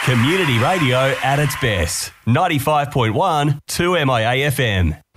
Community radio at its best. 95.1 2MIA FM.